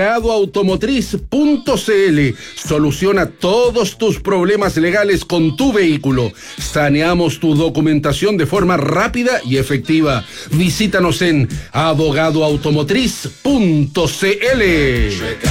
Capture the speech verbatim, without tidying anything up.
abogado automotriz punto c l. Soluciona todos tus problemas legales con tu vehículo. Saneamos tu documentación de forma rápida y efectiva. Visítanos en abogado automotriz punto c l.